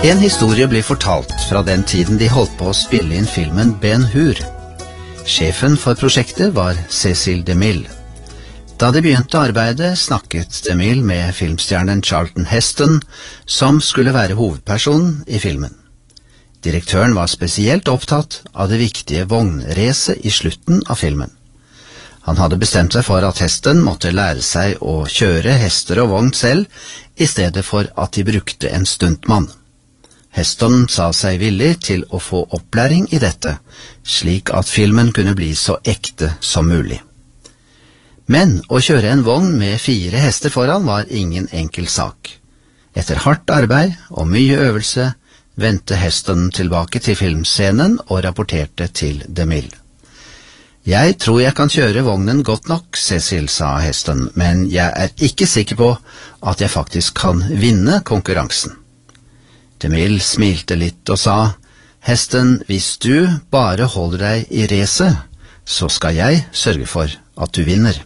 En historie blir fortalt fra den tiden de holdt på å spille inn filmen Ben-Hur. Sjefen for prosjektet var Cecil DeMille. Da de begynte arbeidet, snakket DeMille med filmstjernen Charlton Heston, som skulle være hovedpersonen i filmen. Direktøren var spesielt opptatt av det viktige vognracet i slutten av filmen. Han hadde bestemt seg for at Heston måtte lære seg å kjøre hester og vogn selv, i stedet for at de brukte en stuntmann. Heston sa seg villig til å få opplæring i dette, slik at filmen kunne bli så ekte som mulig. Men å kjøre en vogn med 4 hester foran var ingen enkel sak. Etter hardt arbeid og mye øvelse vendte Heston tilbake til filmscenen og rapporterte til DeMille. «Jeg tror jeg kan kjøre vognen godt nok», Cecil, sa Heston, «men jeg er ikke sikker på at jeg faktisk kan vinne konkurransen». DeMille smilte litt og sa, «Heston, hvis du bare holder deg i racet, så skal jeg sørge for at du vinner».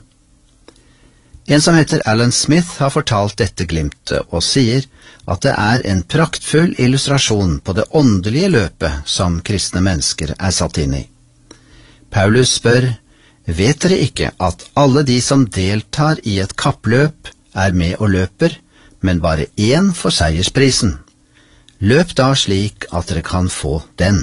En som heter Alan Smith har fortalt dette glimtet og sier at det er en praktfull illustrasjon på det åndelige løpet som kristne mennesker er satt inn i. Paulus spør, «Vet dere ikke at alle de som deltar i et kappløp er med og løper, men bare én får seiersprisen? Løp da slik at dere kan få den.»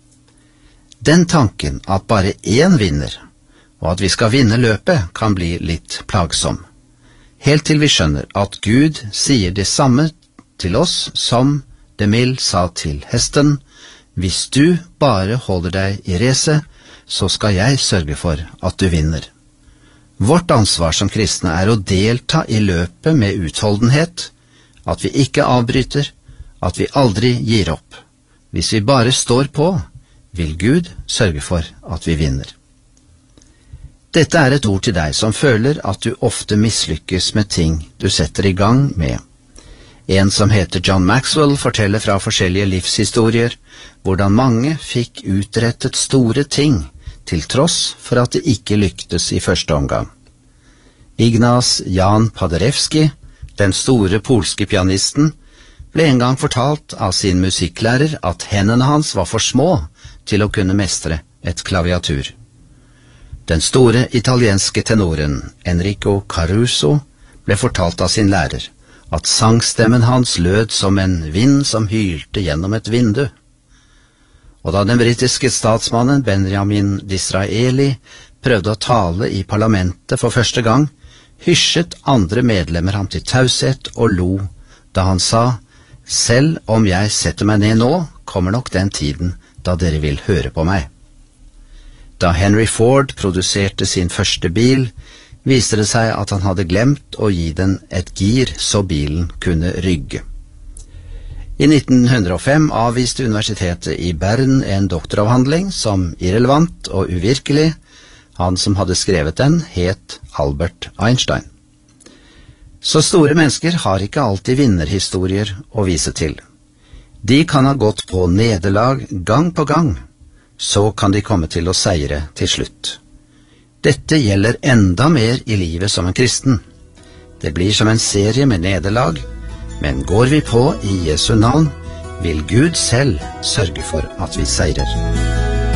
Den tanken at bare én vinner, og at vi skal vinne løpet, kan bli litt plagsom. Helt til vi skjønner at Gud sier det samme til oss som DeMille sa til Heston, «Hvis du bare holder deg i racet, så skal jeg sørge for at du vinner.» Vårt ansvar som kristne er å delta i løpet med utholdenhet, at vi ikke avbryter, at vi aldri gir opp. Hvis vi bare står på, vil Gud sørge for at vi vinner. Dette er et ord til deg som føler at du ofte mislykkes med ting du setter i gang med. En som heter John Maxwell forteller fra forskjellige livshistorier hvordan mange fikk utrettet store ting til tross for at det ikke lyktes i første omgang. Ignaz Jan Paderewski, den store polske pianisten, ble en gang fortalt av sin musikklærer at hendene hans var for små til å kunne mestre et klaviatur. Den store italienske tenoren Enrico Caruso ble fortalt av sin lærer at sangstemmen hans lød som en vind som hylte gjennom et vindu. Og da den britiske statsmannen Benjamin Disraeli prøvde å tale i parlamentet for første gang, hysjet andre medlemmer ham til taushet og lo da han sa, «Selv om jeg setter meg ned nå, kommer nok den tiden da dere vil høre på meg.» Da Henry Ford produserte sin første bil, viste det seg at han hadde glemt å gi den et gir så bilen kunne rygge. I 1905 avviste universitetet i Bern en doktoravhandling som irrelevant og uvirkelig. Han som hadde skrevet den, het Albert Einstein. Så store mennesker har ikke alltid vinnerhistorier å vise til. De kan ha gått på nederlag gang på gang, så kan de komme til å seire til slutt. Dette gjelder enda mer i livet som en kristen. Det blir som en serie med nederlag, men går vi på i Jesu navn, vil Gud selv sørge for at vi seirer.